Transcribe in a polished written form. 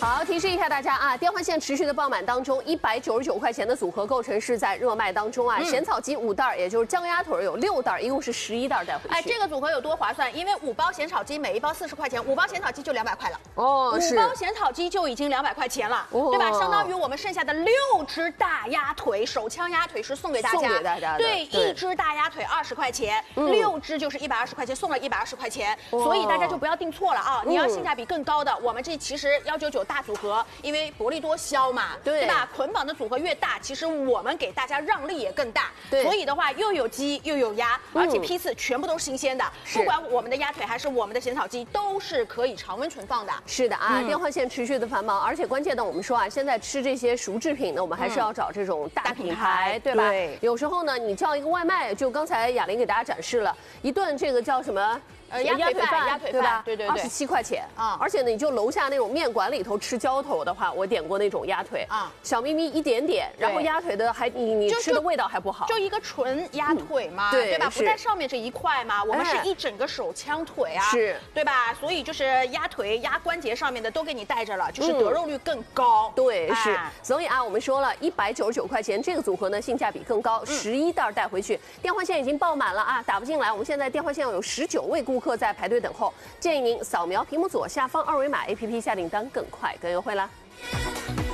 好，提示一下大家啊，电话线持续的爆满当中，199块钱的组合购成是在热卖当中啊。咸草鸡5袋，也就是酱鸭腿有6袋，一共是11袋带回去。 哎，这个组合有多划算？因为5包咸炒鸡，每一包40块钱，5包咸炒鸡就200块了。 哦 ，5包咸炒鸡就已经200块钱了，对吧？相当于我们剩下的6只大鸭腿，手枪鸭腿是送给大家， 送给大家的。 对，一只大鸭腿20块钱，6只就是120块钱，送了120块钱，所以大家就不要订错了啊！你要性价比更高的，我们这其实199大组合，因为薄利多销嘛，对吧？捆绑的组合越大，其实我们给大家让利也更大。对，所以的话又有鸡又有鸭，而且批次全部都是新鲜的，不管我们的鸭腿还是我们的咸草鸡，都是可以常温存放的。 是的啊，电话线持续的繁忙，而且关键的我们说啊，现在吃这些熟制品呢，我们还是要找这种大品牌，对吧？对，有时候呢，你叫一个外卖，就刚才雅玲给大家展示了一顿这个叫什么？ 鸭腿饭， 对吧？ 对 ，27块钱啊！而且呢，你就楼下那种面馆里头吃浇头的话，我点过那种鸭腿啊，小咪咪一点点，然后鸭腿的还你吃的味道还不好， 就一个纯鸭腿嘛，对吧？不在上面这一块嘛，我们是一整个手枪腿啊，是，对吧？所以就是鸭腿、鸭关节上面的都给你带着了，就是得肉率更高。 对，是。所以啊，我们说了199块钱这个组合呢，性价比更高，11袋带回去。电话线已经爆满了啊，打不进来。我们现在电话线有19位顾客在排队等候，建议您扫描屏幕左下方2维码 APP 下订单更快更优惠啦。